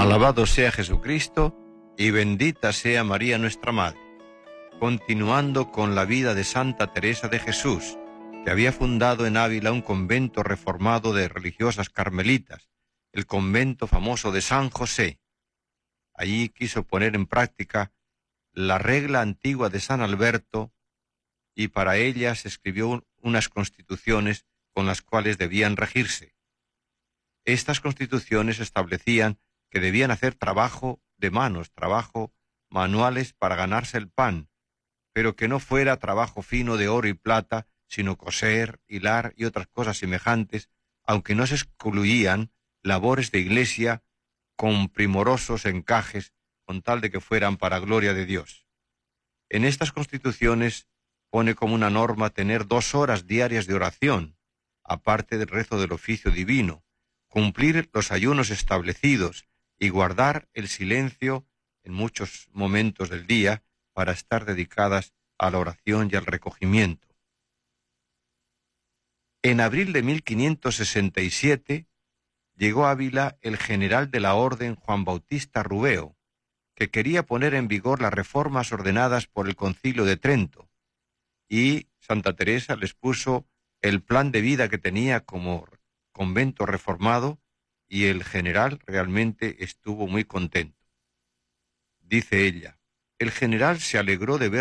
Alabado sea Jesucristo y bendita sea María nuestra Madre. Continuando con la vida de Santa Teresa de Jesús, que había fundado en Ávila un convento reformado de religiosas carmelitas, el convento famoso de San José. Allí quiso poner en práctica la regla antigua de San Alberto y para ella se escribió unas constituciones con las cuales debían regirse. Estas constituciones establecían que debían hacer trabajo de manos, trabajo manuales para ganarse el pan, pero que no fuera trabajo fino de oro y plata, sino coser, hilar y otras cosas semejantes, aunque no se excluían labores de iglesia con primorosos encajes, con tal de que fueran para gloria de Dios. En estas constituciones pone como una norma tener 2 horas diarias de oración, aparte del rezo del oficio divino, cumplir los ayunos establecidos y guardar el silencio en muchos momentos del día para estar dedicadas a la oración y al recogimiento. En abril de 1567 llegó a Ávila el general de la orden Juan Bautista Rubeo, que quería poner en vigor las reformas ordenadas por el Concilio de Trento, y Santa Teresa les puso el plan de vida que tenía como convento reformado, y el general realmente estuvo muy contento. Dice ella: el general se alegró de ver